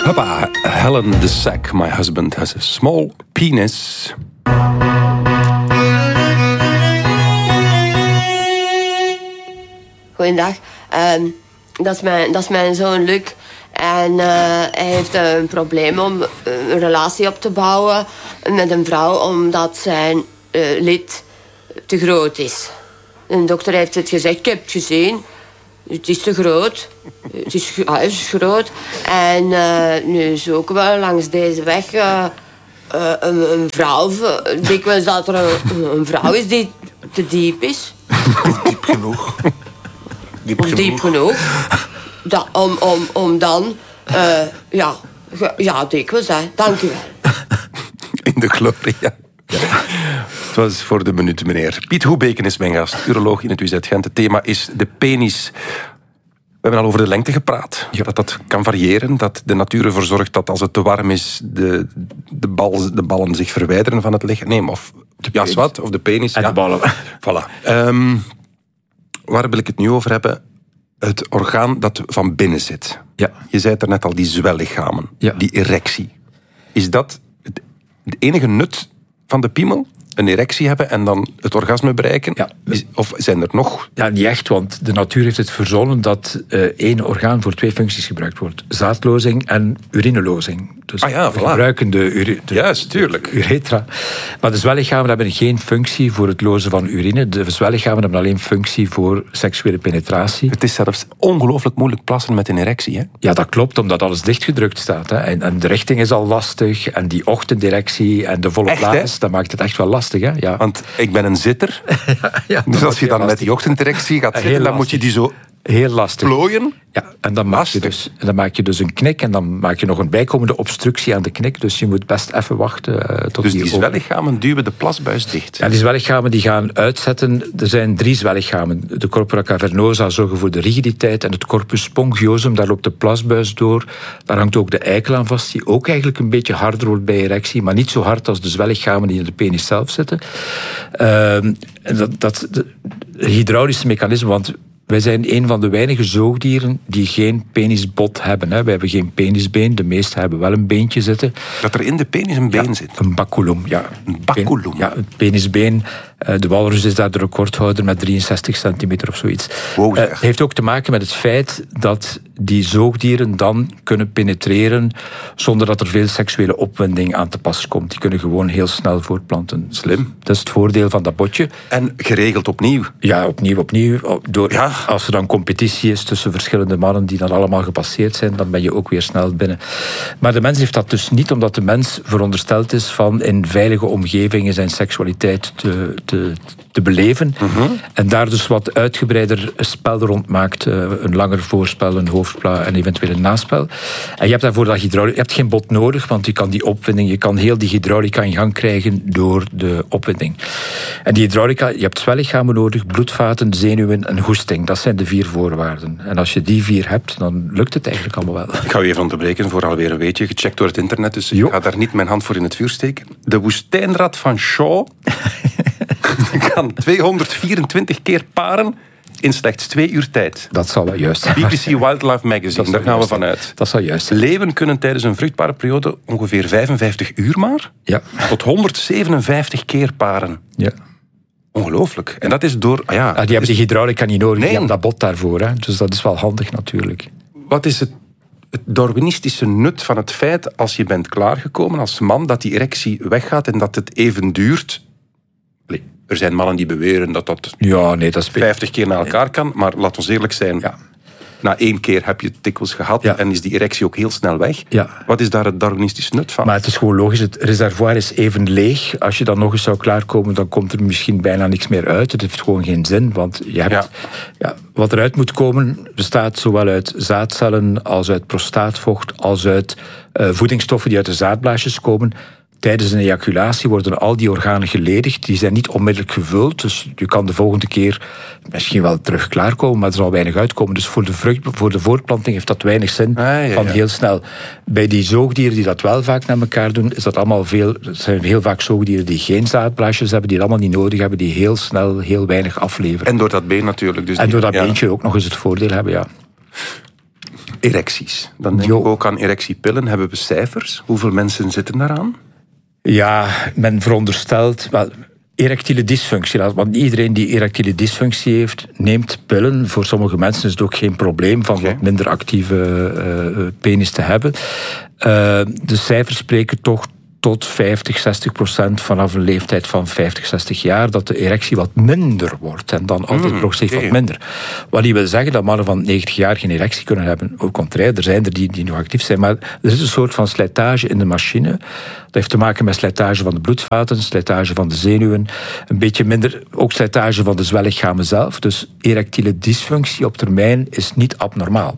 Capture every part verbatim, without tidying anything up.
Hoppa, Helen de Sack. My husband has a small penis. Goeiedag. Um, dat, is mijn, dat is mijn zoon Luc. En uh, hij heeft een probleem om een relatie op te bouwen met een vrouw, omdat zijn uh, lid te groot is. De dokter heeft het gezegd, ik heb het gezien. Het is te groot. Het is, ah, het is groot. En uh, nu zoeken we langs deze weg uh, uh, een, een vrouw. Dikwijls dat er een, een vrouw is die te diep is. Diep genoeg. Diep of genoeg. diep genoeg. Da, om, om, om dan... Uh, ja, ja, dikwijls, hè. Dank u wel. In de gloria. Ja. Het was voor de minuut, meneer. Piet Hoebeken is mijn gast, uroloog in het U Z Gent. Het thema is de penis. We hebben al over de lengte gepraat. Ja. Dat dat kan variëren. Dat de natuur ervoor zorgt dat als het te warm is, de, de, bal, de ballen zich verwijderen van het lichaam. Nee, of de ja, wat, of de penis. En ja. de ballen. Voilà. Um, waar wil ik het nu over hebben? Het orgaan dat van binnen zit. Ja. Je zei het er net al, die zwellichamen. Ja. Die erectie. Is dat het, het enige nut van de piemel? Een erectie hebben en dan het orgasme bereiken? Ja. Is, of zijn er nog? Ja, niet echt, want de natuur heeft het verzonnen dat uh, één orgaan voor twee functies gebruikt wordt. Zaadlozing en urinelozing. Dus ah ja, we voilà. gebruiken de, ure, de Juist, tuurlijk. uretra. Maar de zwellichamen hebben geen functie voor het lozen van urine. De zwellichamen hebben alleen functie voor seksuele penetratie. Het is zelfs ongelooflijk moeilijk plassen met een erectie, hè? Ja, dat klopt, omdat alles dichtgedrukt staat. Hè. En, en de richting is al lastig. En die ochtenderectie en de volle plaats, dat maakt het echt wel lastig. Hè? Ja. Want ik ben een zitter. ja, ja, dus als je dan lastig. met die ochtenderectie gaat zitten, Heel dan moet je die zo heel lastig plooien. Ja, en dan maak, je dus, en dan maak je dus een knik en dan maak je nog een bijkomende obstructie aan de knik. Dus je moet best even wachten uh, tot dus die... die zwellichamen duwen de plasbuis dicht. Ja, die zwellichamen die gaan uitzetten. Er zijn drie zwellichamen. De corpora cavernosa zorgen voor de rigiditeit en het corpus spongiosum, daar loopt de plasbuis door. Daar hangt ook de eikel aan vast, die ook eigenlijk een beetje harder wordt bij erectie, maar niet zo hard als de zwellichamen die in de penis zelf zitten. Uh, dat, dat de, de hydraulische mechanisme, want wij zijn een van de weinige zoogdieren die geen penisbot hebben. Hè. Wij hebben geen penisbeen. De meesten hebben wel een beentje zitten. Dat er in de penis een been ja, zit? Een baculum, ja. Een baculum? Ja, het penisbeen. De walrus is daar de recordhouder met drieënzestig centimeter of zoiets. Wow, Het uh, heeft ook te maken met het feit dat die zoogdieren dan kunnen penetreren zonder dat er veel seksuele opwinding aan te pas komt. Die kunnen gewoon heel snel voortplanten. Slim. Dat is het voordeel van dat botje. En geregeld opnieuw? Ja, opnieuw, opnieuw. Door, ja. Als er dan competitie is tussen verschillende mannen die dan allemaal gepasseerd zijn, dan ben je ook weer snel binnen. Maar de mens heeft dat dus niet, omdat de mens verondersteld is van in veilige omgevingen zijn seksualiteit te, te, te beleven. Mm-hmm. En daar dus wat uitgebreider spel rond maakt. Een langer voorspel, een hoofdpla en eventueel een naspel. En je hebt daarvoor dat hydraulica. Je hebt geen bot nodig, want je kan die opwinding, je kan heel die hydraulica in gang krijgen door de opwinding. En die hydraulica, je hebt zwellichamen nodig, bloedvaten, zenuwen en hoesting. Dat zijn de vier voorwaarden. En als je die vier hebt, dan lukt het eigenlijk allemaal wel. Ik ga u even onderbreken voor alweer een weetje. Gecheckt door het internet, dus jo. ik ga daar niet mijn hand voor in het vuur steken. De woestijnrat van Shaw kan tweehonderdvierentwintig keer paren in slechts twee uur tijd. Dat zal wel juist zijn. B B C Wildlife Magazine, daar gaan we vanuit. Dat zal juist zijn. Leeuwen kunnen tijdens een vruchtbare periode ongeveer vijfenvijftig uur maar ja. tot honderdzevenenvijftig keer paren. Ja. Ongelooflijk. En dat is door... Ah ja, ah, die hebben die hydraulica niet nodig, nee. die hebben dat bot daarvoor. Hè. Dus dat is wel handig natuurlijk. Wat is het, het darwinistische nut van het feit, als je bent klaargekomen als man, dat die erectie weggaat en dat het even duurt? Allee, er zijn mannen die beweren dat dat, ja, nee, dat is vijftig keer na elkaar kan, maar laat ons eerlijk zijn... Ja. Na één keer heb je het dikwijls gehad ja. en is die erectie ook heel snel weg. Ja. Wat is daar het darwinistisch nut van? Maar het is gewoon logisch, het reservoir is even leeg. Als je dan nog eens zou klaarkomen, dan komt er misschien bijna niks meer uit. Het heeft gewoon geen zin, want je hebt, ja. Ja, wat eruit moet komen bestaat zowel uit zaadcellen als uit prostaatvocht, als uit uh, voedingsstoffen die uit de zaadblaasjes komen. Tijdens een ejaculatie worden al die organen geledigd. Die zijn niet onmiddellijk gevuld. Dus je kan de volgende keer misschien wel terug klaarkomen, maar er zal weinig uitkomen. Dus voor de, vrucht, voor de voortplanting heeft dat weinig zin. Ah, ja, ja. Van heel snel. Bij die zoogdieren die dat wel vaak naar elkaar doen, is dat allemaal veel. Het zijn heel vaak zoogdieren die geen zaadblaasjes hebben, die het allemaal niet nodig hebben, die heel snel heel weinig afleveren. En door dat been natuurlijk. Dus en die, door dat ja. beentje ook nog eens het voordeel hebben, ja. erecties. Dan denk Jo. ik ook aan erectiepillen. Hebben we cijfers? Hoeveel mensen zitten daaraan? Ja, men veronderstelt... Wel, erectiele dysfunctie. Want niet iedereen die erectiele dysfunctie heeft, neemt pillen. Voor sommige mensen is het ook geen probleem van Okay. wat minder actieve uh, penis te hebben. Uh, de cijfers spreken toch tot vijftig, zestig procent vanaf een leeftijd van vijftig, zestig jaar, dat de erectie wat minder wordt. En dan altijd Mm, progressief okay. wat minder. Wat niet wil zeggen dat mannen van negentig jaar geen erectie kunnen hebben. Au contraire, er zijn er die, die nog actief zijn. Maar er is een soort van slijtage in de machine. Dat heeft te maken met slijtage van de bloedvaten, slijtage van de zenuwen, een beetje minder, ook slijtage van de zwellichamen zelf. Dus erectiele dysfunctie op termijn is niet abnormaal.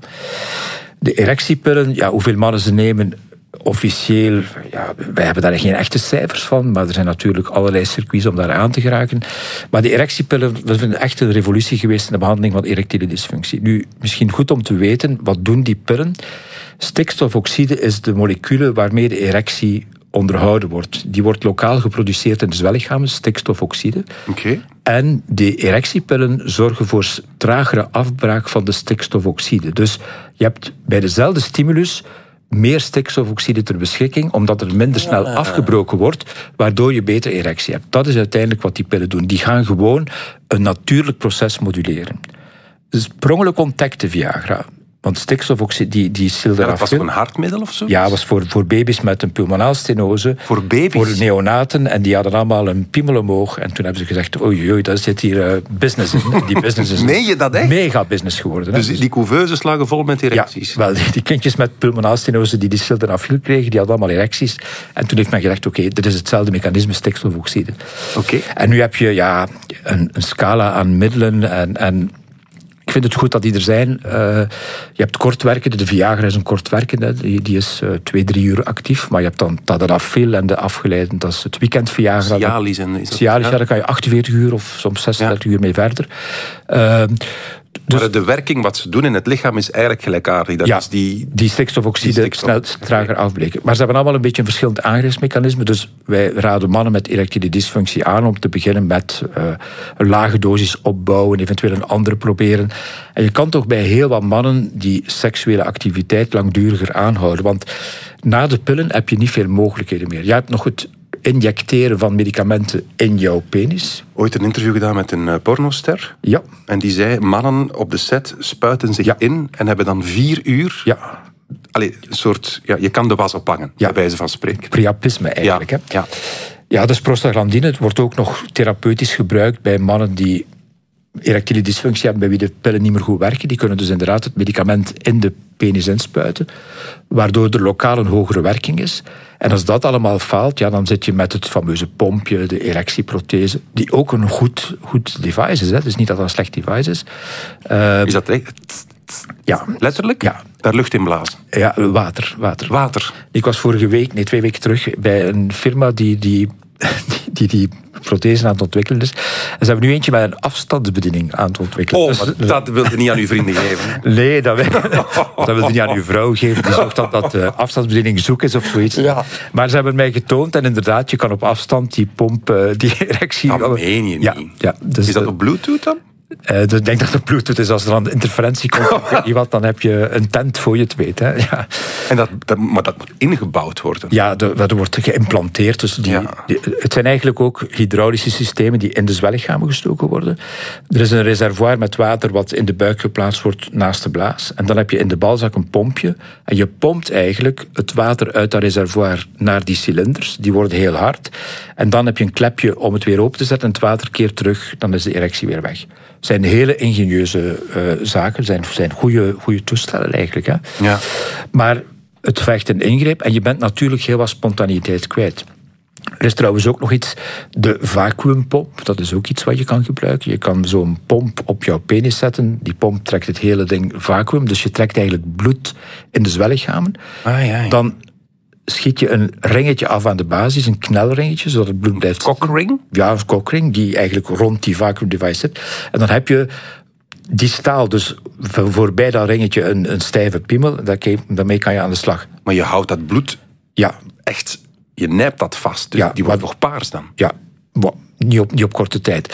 De erectiepillen, ja, hoeveel mannen ze nemen... Officieel, ja, wij hebben daar geen echte cijfers van, maar er zijn natuurlijk allerlei circuits om daar aan te geraken. Maar de erectiepillen, dat is een echte revolutie geweest in de behandeling van erectiele dysfunctie. Nu, misschien goed om te weten, wat doen die pillen? Stikstofoxide is de molecule waarmee de erectie onderhouden wordt. Die wordt lokaal geproduceerd in de zwellichamen, stikstofoxide. Okay. En de erectiepillen zorgen voor tragere afbraak van de stikstofoxide. Dus je hebt bij dezelfde stimulus meer stikstofoxide ter beschikking, omdat er minder snel afgebroken wordt, waardoor je beter erectie hebt. Dat is uiteindelijk wat die pillen doen. Die gaan gewoon een natuurlijk proces moduleren. Dus per ongeluk ontdekte Viagra. Want stikstofoxide, die, die sildenafil... Ja, dat was een hartmiddel of zo? Ja, dat was voor, voor baby's met een pulmonaalstenose. Voor baby's? Voor neonaten. En die hadden allemaal een piemel omhoog. En toen hebben ze gezegd, oei, oei, daar zit hier uh, business in. Die business is Meen je dat echt? mega business geworden. Dus hè? die couveuses lagen vol met erecties? Ja, wel, die kindjes met pulmonaalstenose die die sildenafil kregen, die hadden allemaal erecties. En toen heeft men gedacht, oké, okay, dit is hetzelfde mechanisme, stikstofoxide. Oké. Okay. En nu heb je ja, een, een scala aan middelen en... en ik vind het goed dat die er zijn. Uh, je hebt kortwerkende, de Viagra is een kortwerkende, die, die is uh, twee, drie uur actief. Maar je hebt dan tadalafil en de afgeleiden, dat is het weekend Viagra. Cialis en... Is dat, Cialis, ja? ja, daar kan je achtenveertig uur of soms zesendertig ja. uur mee verder. Uh, Dus, maar de werking wat ze doen in het lichaam is eigenlijk gelijkaardig. Dat ja, is die, die stikstofoxide die stikstof. snel trager afbreken. Maar ze hebben allemaal een beetje een verschillend aangrijpsmechanisme. Dus wij raden mannen met erectiele dysfunctie aan om te beginnen met uh, een lage dosis opbouwen, eventueel een andere proberen. En je kan toch bij heel wat mannen die seksuele activiteit langduriger aanhouden. Want na de pillen heb je niet veel mogelijkheden meer. Je hebt nog het injecteren van medicamenten in jouw penis. Ooit een interview gedaan met een uh, pornoster. Ja. En die zei, mannen op de set spuiten zich ja. in en hebben dan vier uur... Ja. Allee, een soort... Ja, je kan de was ophangen, ja. bij wijze van spreken. Priapisme eigenlijk. Ja. Hè? Ja. Ja, dus prostaglandine. Het wordt ook nog therapeutisch gebruikt bij mannen die erectiele dysfunctie hebben, bij wie de pillen niet meer goed werken. Die kunnen dus inderdaad het medicament in de penis inspuiten, waardoor er lokaal een hogere werking is. En als dat allemaal faalt, ja, dan zit je met het fameuze pompje, de erectieprothese, die ook een goed, goed device is. Hè. Dus niet dat dat een slecht device is. Uh, is dat echt? Ja. Letterlijk? Ja. Daar lucht in blazen? Ja, water. Water. Water. Ik was vorige week, nee, twee weken terug, bij een firma die die, die, die prothese aan het ontwikkelen is. En ze hebben nu eentje met een afstandsbediening aan het ontwikkelen. Oh, dus, maar dat wilde niet aan uw vrienden geven. Nee, dat, dat wilde niet aan uw vrouw geven. Die zorgt dat dat uh, afstandsbediening zoek is of zoiets. Ja. Maar ze hebben mij getoond en inderdaad, je kan op afstand die pomp, uh, die erectie... Dat meen je niet. Ja, ja, dus is dat op Bluetooth dan? Uh, dus ik denk dat het Bluetooth is. Als er dan interferentie komt, wat, dan heb je een tent voor je het weet. Hè. Ja. En dat, dat, maar dat moet ingebouwd worden? Ja, dat wordt geïmplanteerd. Dus die, ja. die, het zijn eigenlijk ook hydraulische systemen die in de zwellichamen gestoken worden. Er is een reservoir met water wat in de buik geplaatst wordt naast de blaas. En dan heb je in de balzak een pompje. En je pompt eigenlijk het water uit dat reservoir naar die cilinders. Die worden heel hard. En dan heb je een klepje om het weer open te zetten. En het water keert terug. Dan is de erectie weer weg. Het zijn hele ingenieuze uh, zaken. Het zijn, zijn goede, goede toestellen eigenlijk. Hè? Ja. Maar het vergt een ingreep en je bent natuurlijk heel wat spontaniteit kwijt. Er is trouwens ook nog iets, de vacuümpomp. Dat is ook iets wat je kan gebruiken. Je kan zo'n pomp op jouw penis zetten. Die pomp trekt het hele ding vacuüm. Dus je trekt eigenlijk bloed in de zwellichamen. Ah, ja, ja. Dan schiet je een ringetje af aan de basis, een knelringetje, zodat het bloed blijft zitten. Cockring? Ja, een cockring, die eigenlijk rond die vacuüm device zit. En dan heb je die staal, dus voorbij dat ringetje een, een stijve piemel. Daarmee kan je aan de slag. Maar je houdt dat bloed ja. echt... Je nijpt dat vast, dus ja, die wordt nog paars dan? Ja, well, niet, op, niet op korte tijd. Okay.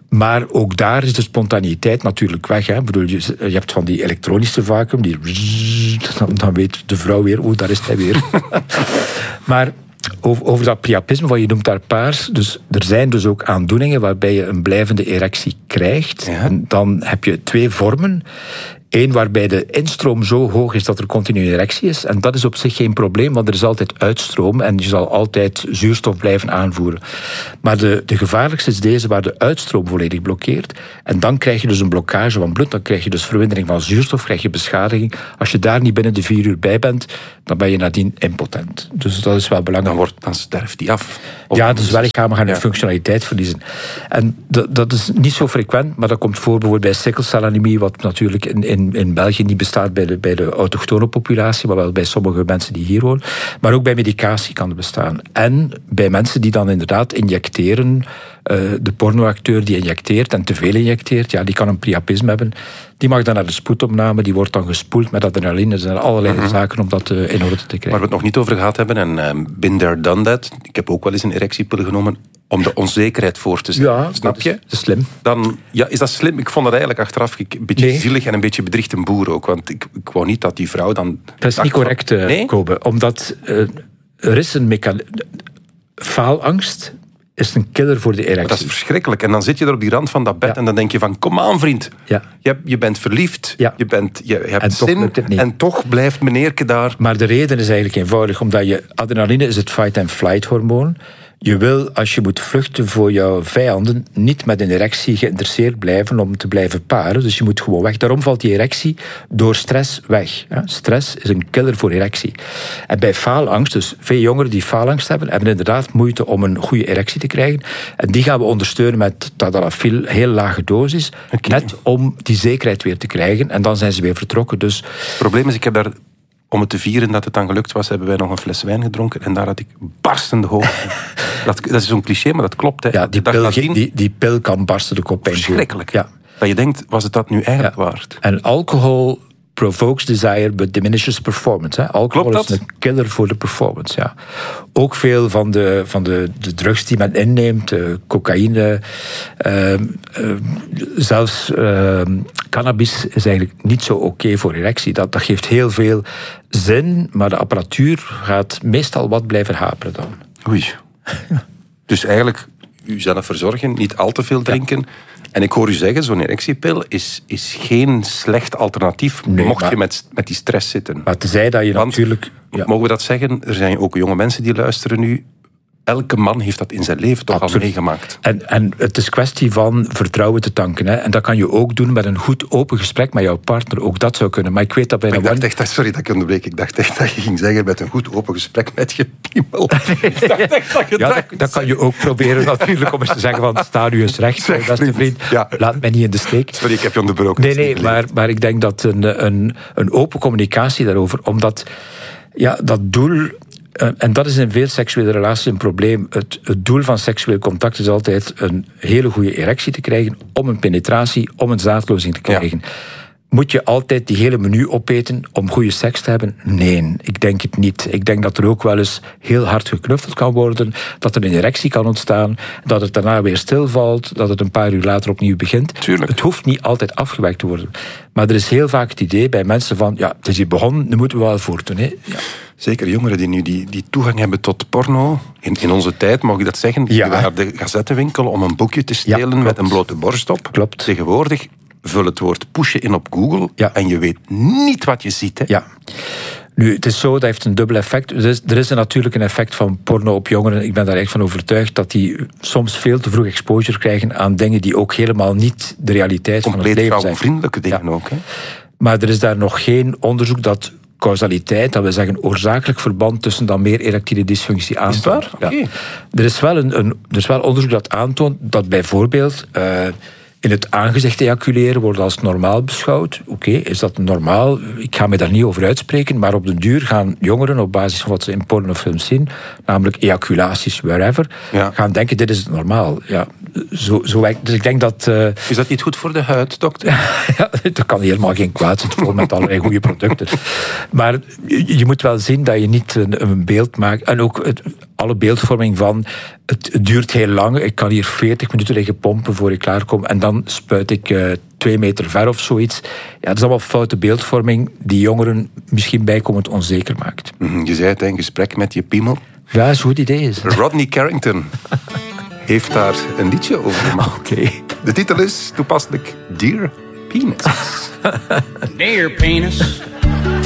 Maar ook daar is de spontaniteit natuurlijk weg. Hè. Ik bedoel, je, je hebt van die elektronische vacuüm, die dan, dan weet de vrouw weer, oeh, daar is hij weer. Maar over, over dat priapisme, wat je noemt daar paars, dus er zijn dus ook aandoeningen waarbij je een blijvende erectie krijgt. Ja. En dan heb je twee vormen. Eén waarbij de instroom zo hoog is dat er continu een erectie is. En dat is op zich geen probleem, want er is altijd uitstroom en je zal altijd zuurstof blijven aanvoeren. Maar de, de gevaarlijkste is deze waar de uitstroom volledig blokkeert. En dan krijg je dus een blokkage van bloed, dan krijg je dus verwindering van zuurstof, krijg je beschadiging. Als je daar niet binnen de vier uur bij bent, dan ben je nadien impotent. Dus dat is wel belangrijk. Dan, wordt, dan sterft die af. Ja, dus wellichamen gaan hun ja. functionaliteit verliezen. En dat, dat is niet zo frequent, maar dat komt voor bijvoorbeeld bij sikkelcelanemie, wat natuurlijk in, in In, in België niet bestaat bij de, bij de autochtone populatie, maar wel bij sommige mensen die hier wonen. Maar ook bij medicatie kan het bestaan. En bij mensen die dan inderdaad injecteren, uh, de pornoacteur die injecteert en te veel injecteert, ja, die kan een priapisme hebben. Die mag dan naar de spoedopname, die wordt dan gespoeld met adrenaline. Er zijn allerlei mm-hmm. zaken om dat uh, in orde te krijgen. Waar we het nog niet over gehad hebben, en uh, been there, done that. Ik heb ook wel eens een erectiepil genomen om de onzekerheid voor te zetten. Ja, snap je? Dat is slim. Dan, ja, is dat slim? Ik vond dat eigenlijk achteraf een beetje nee. zielig en een beetje bedriegt een boer ook. Want ik, ik wou niet dat die vrouw dan... Dat is niet correct, van, nee? Kobe. Omdat uh, er is een mechanisme... Faalangst is een killer voor de erectie. Maar dat is verschrikkelijk. En dan zit je er op die rand van dat bed ja. en dan denk je van, kom aan vriend. Ja. Je, je bent verliefd, ja. je, bent, je, je hebt en zin en toch blijft meneerke daar. Maar de reden is eigenlijk eenvoudig. Omdat je adrenaline is het fight-and-flight hormoon. Je wil, als je moet vluchten voor jouw vijanden, niet met een erectie geïnteresseerd blijven om te blijven paren. Dus je moet gewoon weg. Daarom valt die erectie door stress weg. Stress is een killer voor erectie. En bij faalangst, dus veel jongeren die faalangst hebben, hebben inderdaad moeite om een goede erectie te krijgen. En die gaan we ondersteunen met tadalafil, heel lage dosis, okay. net om die zekerheid weer te krijgen. En dan zijn ze weer vertrokken. Dus... Het probleem is, ik heb daar... Om het te vieren dat het dan gelukt was, hebben wij nog een fles wijn gedronken. En daar had ik barstende hoofd. dat, dat is zo'n cliché, maar dat klopt. Hè. Ja, die pil, die, die pil kan barsten de kop. Verschrikkelijk. Ja. Dat je denkt, was het dat nu eigenlijk ja. waard? En alcohol provokes desire, but diminishes performance. Hè. Alcohol is een killer voor de performance. Ja. Ook veel van de, van de, de drugs die men inneemt, uh, cocaïne, uh, uh, zelfs uh, cannabis is eigenlijk niet zo oké okay voor erectie. Dat, dat geeft heel veel zin, maar de apparatuur gaat meestal wat blijven haperen dan. Oei. Dus eigenlijk uzelf verzorgen, niet al te veel drinken. Ja. En ik hoor u zeggen, zo'n erectiepil is, is geen slecht alternatief, nee, mocht maar, je met, met die stress zitten. Maar tenzij dat je Want, natuurlijk... Ja. Mogen we dat zeggen? Er zijn ook jonge mensen die luisteren nu. Elke man heeft dat in zijn leven toch Absoluut. al meegemaakt. En, en het is kwestie van vertrouwen te tanken. Hè. En dat kan je ook doen met een goed open gesprek met jouw partner. Ook dat zou kunnen. Maar ik weet dat bij een... Dacht echt, sorry dat ik onderbreek. Ik dacht echt dat je ging zeggen met een goed open gesprek met je piemel. ik dacht echt dat je ja, dat, dat kan je ook proberen natuurlijk om eens te zeggen van sta nu eens recht, zeg, beste vriend. Ja. Laat mij niet in de steek. Sorry, ik heb je onderbroken. Nee, nee, maar, maar ik denk dat een, een, een open communicatie daarover, omdat ja, dat doel... Uh, en dat is in veel seksuele relaties een probleem. Het, het doel van seksueel contact is altijd een hele goede erectie te krijgen, om een penetratie, om een zaadlozing te krijgen. Ja. Moet je altijd die hele menu opeten om goede seks te hebben? Nee, ik denk het niet. Ik denk dat er ook wel eens heel hard geknuffeld kan worden, dat er een erectie kan ontstaan, dat het daarna weer stilvalt, dat het een paar uur later opnieuw begint. Tuurlijk. Het hoeft niet altijd afgewerkt te worden. Maar er is heel vaak het idee bij mensen van, ja, het is hier begonnen, nu moeten we wel voortdoen. Hè? Ja. Zeker jongeren die nu die, die toegang hebben tot porno. In, in onze tijd, mag ik dat zeggen, ja. naar de gazettenwinkel om een boekje te stelen ja, met een blote borst op. Klopt. Tegenwoordig vul het woord pushen in op Google ja. en je weet niet wat je ziet. Hè? Ja. Nu, het is zo, dat heeft een dubbel effect. Er is, er is natuurlijk een effect van porno op jongeren. Ik ben daar echt van overtuigd dat die soms veel te vroeg exposure krijgen aan dingen die ook helemaal niet de realiteit Compleet van het leven zijn. vrouwenvriendelijke dingen ja. ook. Hè? Maar er is daar nog geen onderzoek dat causaliteit, dat we zeggen oorzakelijk verband tussen dan meer erectiele dysfunctie aantoont. Is het waar? Okay. Ja. Er is wel een, een, er is wel onderzoek dat aantoont dat bijvoorbeeld uh, in het aangezicht ejaculeren wordt als normaal beschouwd. Oké, okay, is dat normaal? Ik ga me daar niet over uitspreken, maar op den duur gaan jongeren op basis van wat ze in pornofilms zien, namelijk ejaculaties, wherever, ja. gaan denken, dit is het normaal. Ja, zo, zo, dus ik denk dat... Uh, is dat niet goed voor de huid, dokter? ja, dat kan helemaal geen kwaad zijn, vol met allerlei goede producten. Maar je, je moet wel zien dat je niet een, een beeld maakt. En ook... Het, alle beeldvorming van het, het duurt heel lang, ik kan hier veertig minuten liggen pompen voor ik klaarkom en dan spuit ik uh, twee meter ver of zoiets. Ja, dat is allemaal foute beeldvorming die jongeren misschien bijkomend onzeker maakt. Mm-hmm. Je zei het in gesprek met je piemel. Ja, dat is een goed idee. Is. Rodney Carrington heeft daar een liedje over gemaakt. Okay. De titel is toepasselijk Dear Penis. Dear Penis,